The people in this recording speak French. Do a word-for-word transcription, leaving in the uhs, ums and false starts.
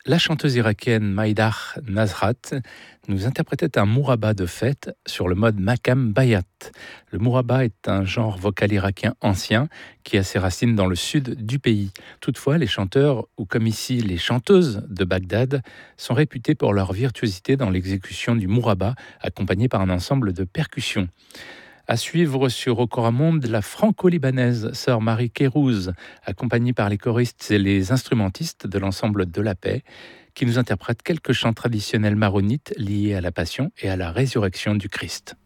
La chanteuse irakienne Maïdar Nazrat nous interprétait un mouraba de fête sur le mode Makam Bayat. Le mouraba est un genre vocal irakien ancien qui a ses racines dans le sud du pays. Toutefois, les chanteurs, ou comme ici les chanteuses de Bagdad, sont réputés pour leur virtuosité dans l'exécution du mouraba, accompagné par un ensemble de percussions. À suivre sur Okoramonde, la franco-libanaise sœur Marie Kérouz, accompagnée par les choristes et les instrumentistes de l'ensemble de la paix, qui nous interprète quelques chants traditionnels maronites liés à la passion et à la résurrection du Christ.